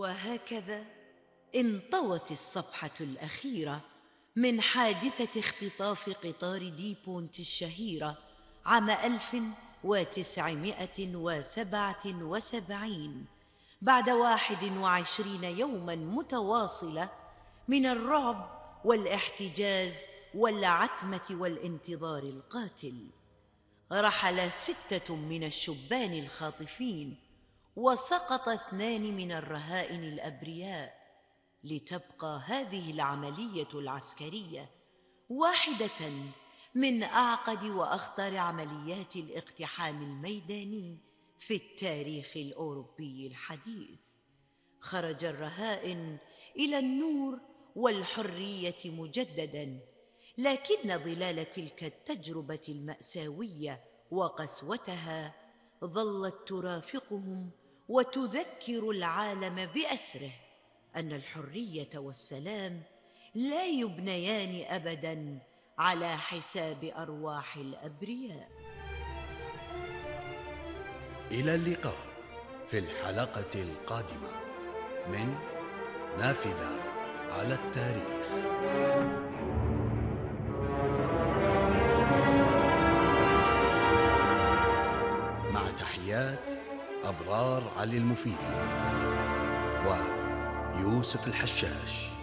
وهكذا انطوت الصفحة الأخيرة من حادثة اختطاف قطار ديبونت الشهيرة عام 1977 بعد 21 يوماً متواصلة من الرعب والاحتجاز والعتمة والانتظار القاتل. رحل 6 من الشبان الخاطفين وسقط 2 من الرهائن الأبرياء، لتبقى هذه العملية العسكرية واحدة من أعقد وأخطر عمليات الاقتحام الميداني في التاريخ الأوروبي الحديث. خرج الرهائن إلى النور والحرية مجدداً، لكن ظلال تلك التجربة المأساوية وقسوتها ظلت ترافقهم وتذكر العالم بأسره أن الحرية والسلام لا يبنيان أبداً على حساب أرواح الأبرياء. إلى اللقاء في الحلقة القادمة من نافذة على التاريخ. مع تحيات أبرار علي المفيدي ويوسف الحشاش.